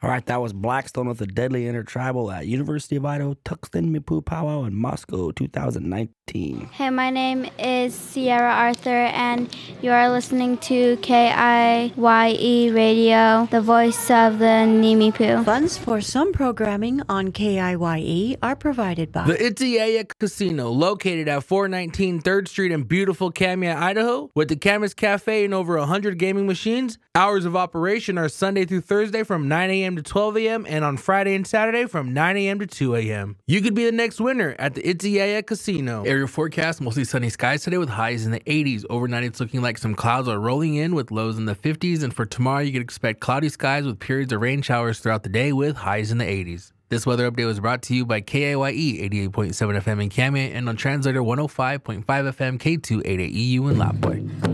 All right, that was Blackstone with the Deadly Intertribal at University of Idaho, Tuxton Mipu Powwow in Moscow, 2019. Hey, my name is Sierra Arthur, and you are listening to KIYE Radio, the voice of the Nimipu. Funds for some programming on KIYE are provided by the Itiyaya Casino, located at 419 3rd Street in beautiful Kamia, Idaho, with the Camas Cafe and over 100 gaming machines. Hours of operation are Sunday through Thursday from 9 a.m. to 12 a.m. and on Friday and Saturday from 9 a.m. to 2 a.m. You could be the next winner at the Itiyaya Casino. Area forecast, mostly sunny skies today with highs in the 80s. Overnight, it's looking like some clouds are rolling in with lows in the 50s. And for tomorrow, you can expect cloudy skies with periods of rain showers throughout the day with highs in the 80s. This weather update was brought to you by KIYE 88.7 FM in Kamia and on Translator 105.5 FM K288EU in Lapwai.